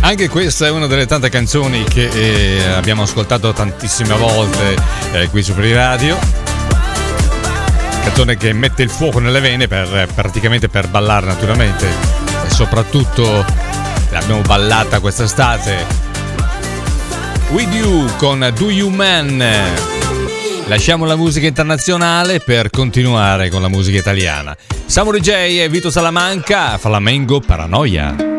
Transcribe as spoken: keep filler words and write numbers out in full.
Anche questa è una delle tante canzoni che eh, abbiamo ascoltato tantissime volte eh, qui su Free Radio. Canzone che mette il fuoco nelle vene per, praticamente per ballare naturalmente. E soprattutto l'abbiamo ballata quest'estate. With You con Do You Man. Lasciamo la musica internazionale per continuare con la musica italiana. Samurai J e Vito Salamanca, Flamengo Paranoia.